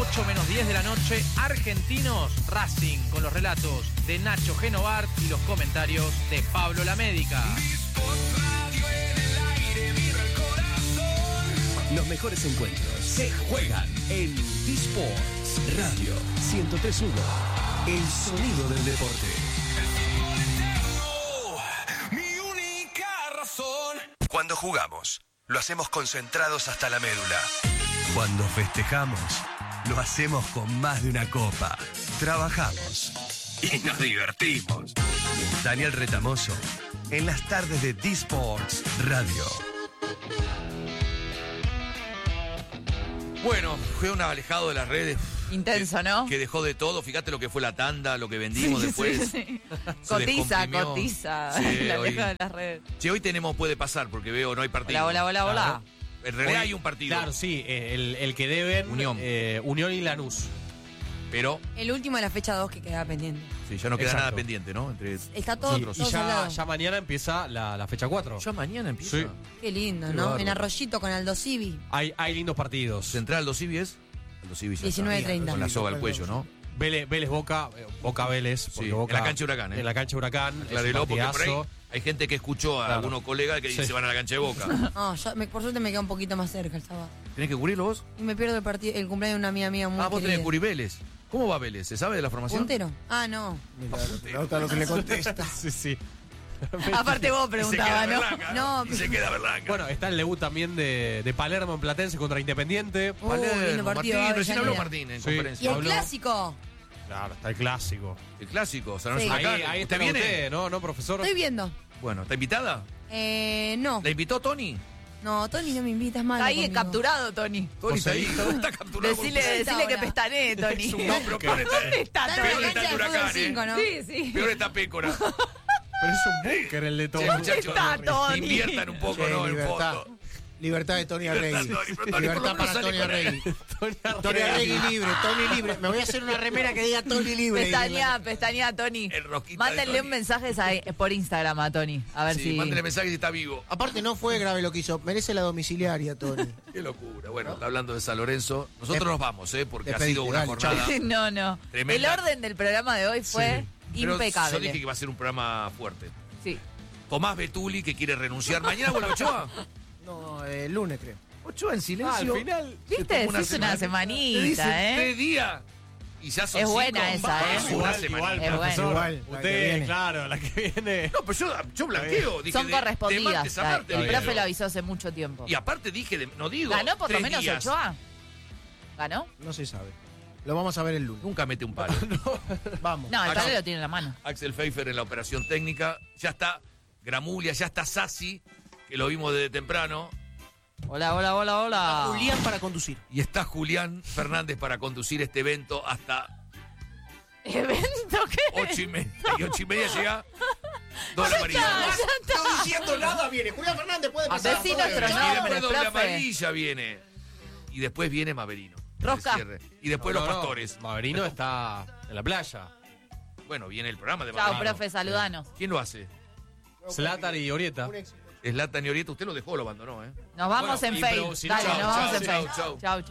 8 menos 10 de la noche, Argentinos Racing, con los relatos de Nacho Genovart y los comentarios de Pablo La Médica. Los mejores encuentros se juegan en eSports Radio 103.1. El sonido del deporte. Mi única razón. Cuando jugamos, lo hacemos concentrados hasta la médula. Cuando festejamos, lo hacemos con más de una copa. Trabajamos y nos divertimos. Daniel Retamoso, en las tardes de eSports Radio. Bueno, fue un alejado de las redes. Intenso, ¿no? Que dejó de todo. Fíjate lo que fue la tanda, lo que vendimos después. Sí. Se Cotiza. Sí, La hoy, vieja de las redes. sí, hoy puede pasar, porque veo no hay partido. Hola. En realidad hay un partido. Claro, sí, el que deben Unión. Unión y Lanús. Pero, El último de la fecha 2 que quedaba pendiente. sí, ya no queda Exacto. nada pendiente, ¿no? Entre Está todo, nosotros. Y todo hablado. ya mañana empieza la fecha 4. Ya mañana empieza. Sí. Qué lindo, Qué ¿no? bárbaro. En Arroyito con Aldo Civi. Hay lindos partidos. Central Aldo Civi es. Aldo Civi ya está. 19:30. Con la soga al cuello, ¿no? Vélez Boca, Boca Vélez. Porque Sí, Boca, en la cancha Huracán, ¿eh? En la cancha Huracán. es un Aclárelo, porque por ahí partidazo. hay gente que escuchó a Claro. algunos colegas que Sí. se van a la cancha de Boca. No, por suerte me queda un poquito más cerca el sábado. ¿Tenés que cubrirlo vos? Y me pierdo el cumpleaños de una amiga mía muy Ah, vos tenés querida. que cubrir Vélez. ¿Cómo va Vélez? ¿Se sabe de la formación? ¿Puntero? Ah, no. Nota lo que le contesta. Sí, sí. Aparte vos Y se preguntabas, queda ¿no? Berlanga, No, Y se queda Berlanga. Bueno, está el debut también de Palermo en Platense contra Independiente. lindo Palermo, partido, Martín, recién habló Avellaneda. Martín en Sí. conferencia. ¿Y el Habló- clásico? Claro, está el clásico. El clásico, San Lorenzo Sí. Ahí, Huracán. ahí ¿Usted está viene? usted, ¿no, profesor? Estoy viendo. Bueno, ¿está invitada? No. ¿La invitó Tony? No, Tony no me invitas mal. Está ahí capturado, Tony. Tony está ahí, está capturado. Decile ahora. que pestanee, Tony. No, pero peor está, ¿Dónde está, Está en peor la Tony? está cancha el de Huracán, fútbol 5, ¿no? Sí. peor está Pécora. Pero es un búnker el de todo. Che, muchachos, está Tony? inviertan un poco, Che, ¿no? En libertad. fondo. Libertad de Tony Arregui. Libertad, Tony, pero Tony por lo Libertad menos para sale Tony con Arregui. Tony Tony Arregui libre, Tony libre. Me voy a hacer una remera que diga Tony libre. Pestañea, Tony. El rosquita Mándenle de un Tony. mensaje por Instagram a Tony. A ver Sí, si. mándale mensaje si está vivo. Aparte no fue grave lo que hizo, merece la domiciliaria, Tony. Qué locura. Bueno, está hablando de San Lorenzo. Nosotros nos vamos, porque ha despedite, sido una dale, jornada. No. Tremenda. El orden del programa de hoy fue Pero impecable. yo dije que va a ser un programa fuerte. Sí. Tomás Betuli, que quiere renunciar. ¿Mañana vuelve Ochoa? No, el lunes creo. Ochoa en silencio. al final. ¿Viste? tomó Es una Te dice semanita, ¿eh? 3 días. Y ya son Es 5. buena esa, ¿eh? Una Igual, semanita. Es profesor. Igual, la que Usted, viene. claro, la que viene. No, pero yo blanqueo. Dije Son de correspondidas. martes a martes, El dije profe yo. lo avisó hace mucho tiempo. Y aparte dije, no digo. ¿Ganó por lo 3 menos días. Ochoa? ¿Ganó? No se sabe. Lo vamos a ver el lunes. Nunca mete un palo. Vamos. No, el Acá- padre lo tiene en la mano. Axel Pfeiffer en la operación técnica. Ya está Gramulia, ya está Sassi, que lo vimos desde temprano. Hola. Julián para conducir. Y está Julián Fernández para conducir este evento hasta ¿Evento qué? 8:30. Y 8:30 llega Doble Amarilla. No estoy diciendo nada, viene. Julián Fernández puede pasar. Decí nuestros Y nombres, después Doble profe. Amarilla viene. Y después viene Maverino. Rosca. El cierre. Y después los pastores. Maverino está en la playa. Bueno, viene el programa de Chao, Maverino. profe, saludanos. ¿Quién lo hace? Zlatan y Orieta. Zlatan y Orieta. Usted lo dejó, lo abandonó, ¿eh? Nos vamos Bueno, en pero Facebook. si Dale, no- nos vamos chao, en chao, Facebook. chao. Chao.